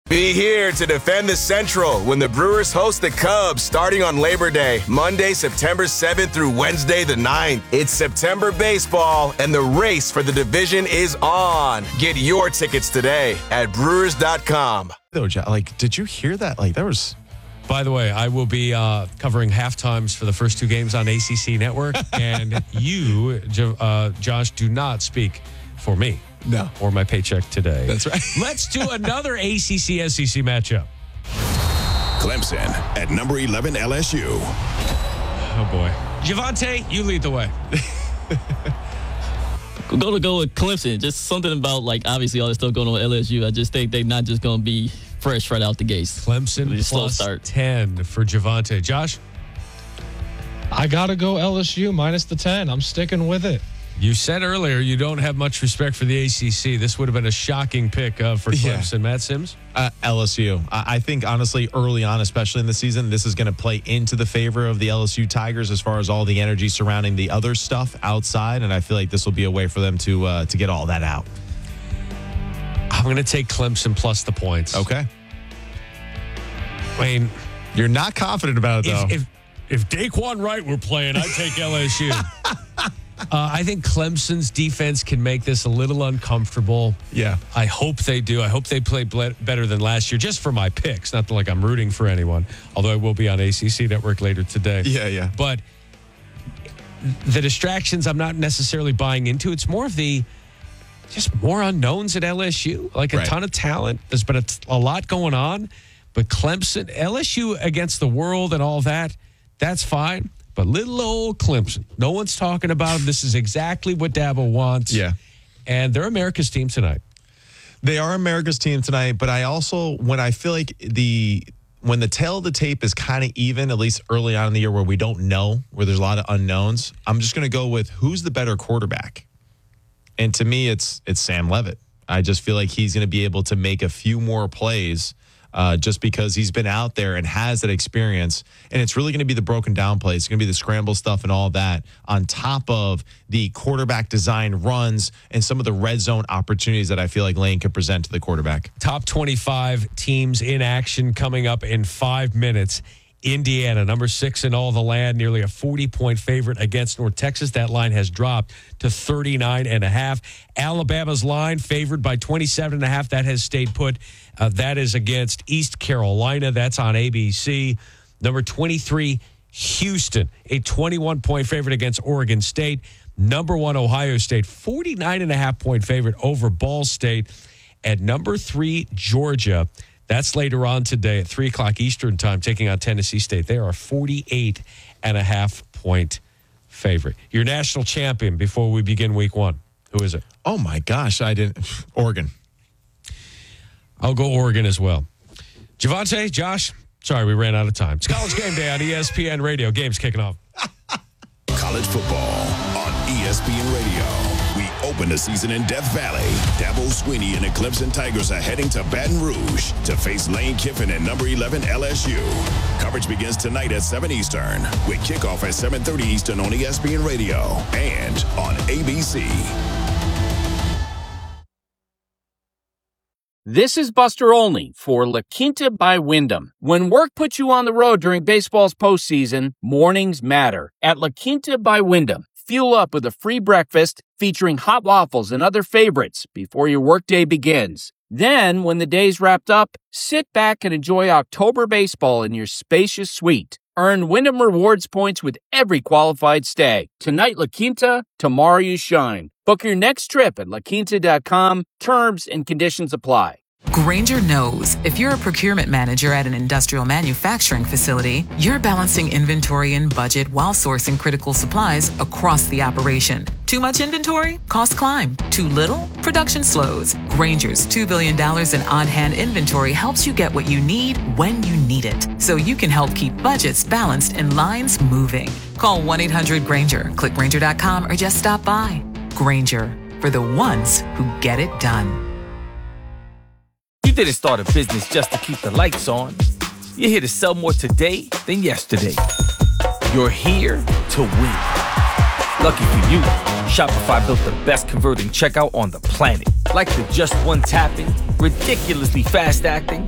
Be here to defend the Central when the Brewers host the Cubs starting on Labor Day, Monday, September 7th through Wednesday the 9th. It's September baseball, and the race for the division is on. Get your tickets today at Brewers.com. Did you hear that? There was... By the way, I will be covering halftimes for the first two games on ACC Network, and you, Josh, do not speak for me. No. Or my paycheck today. That's right. Let's do another ACC-SEC matchup. Clemson at number 11 LSU. Oh, boy. Javante, you lead the way. I'm going to go with Clemson. Just something about, obviously all this stuff going on with LSU. I just think they're not just going to be fresh right out the gates. Clemson really plus start. 10 for Javante. Josh? I got to go LSU minus the 10. I'm sticking with it. You said earlier you don't have much respect for the ACC. This would have been a shocking pick for Clemson. Yeah. Matt Sims? LSU. I think, honestly, early on, especially in the season, this is going to play into the favor of the LSU Tigers as far as all the energy surrounding the other stuff outside, and I feel like this will be a way for them to get all that out. I'm going to take Clemson plus the points. Okay. I mean, you're not confident about it, though. If Daquan Wright were playing, I'd take LSU. I think Clemson's defense can make this a little uncomfortable. Yeah. I hope they do. I hope they play better than last year, just for my picks. Not like I'm rooting for anyone, although I will be on ACC Network later today. Yeah. But the distractions I'm not necessarily buying into. It's more of just more unknowns at LSU, a ton of talent. There's been a lot going on. But Clemson, LSU against the world and all that, that's fine. But little old Clemson, no one's talking about them. This is exactly what Dabo wants. Yeah. And they're America's team tonight. They are America's team tonight, but I also, when I feel like when the tail of the tape is kind of even, at least early on in the year where we don't know, where there's a lot of unknowns, I'm just going to go with who's the better quarterback. And to me, it's Sam Leavitt. I just feel like he's going to be able to make a few more plays just because he's been out there and has that experience. And it's really going to be the broken down plays. It's going to be the scramble stuff and all of that on top of the quarterback design runs and some of the red zone opportunities that I feel like Lane could present to the quarterback. Top 25 teams in action coming up in 5 minutes. Indiana, number 6 in all the land, nearly a 40-point favorite against North Texas. That line has dropped to 39.5. Alabama's line favored by 27.5. That has stayed put. That is against East Carolina. That's on ABC. Number 23, Houston, a 21-point favorite against Oregon State. Number 1, Ohio State, 49.5-point favorite over Ball State. At number 3, Georgia. That's later on today at 3 o'clock Eastern time, taking on Tennessee State. They are a 48.5-point favorite. Your national champion before we begin week 1. Who is it? Oh, my gosh. Oregon. I'll go Oregon as well. Javante, Josh, sorry, we ran out of time. It's College Game Day on ESPN Radio. Game's kicking off. College football on ESPN Radio. We open the season in Death Valley. Dabo Swinney and the Clemson Tigers are heading to Baton Rouge to face Lane Kiffin and number 11 LSU. Coverage begins tonight at 7 Eastern with kickoff at 7:30 Eastern on ESPN Radio and on ABC. This is Buster Olney for La Quinta by Wyndham. When work puts you on the road during baseball's postseason, mornings matter. At La Quinta by Wyndham, fuel up with a free breakfast featuring hot waffles and other favorites before your workday begins. Then, when the day's wrapped up, sit back and enjoy October baseball in your spacious suite. Earn Wyndham Rewards points with every qualified stay. Tonight, La Quinta, tomorrow you shine. Book your next trip at laquinta.com. Terms and conditions apply. Grainger knows if you're a procurement manager at an industrial manufacturing facility, you're balancing inventory and budget while sourcing critical supplies across the operation. Too much inventory? Costs climb. Too little? Production slows. Grainger's $2 billion in on-hand inventory helps you get what you need when you need it, so you can help keep budgets balanced and lines moving. Call 1-800-GRAINGER, click Grainger.com, or just stop by. Grainger, for the ones who get it done. You didn't start a business just to keep the lights on. You're here to sell more today than yesterday. You're here to win. Lucky for you, Shopify built the best converting checkout on the planet. Like the just one tapping, ridiculously fast acting,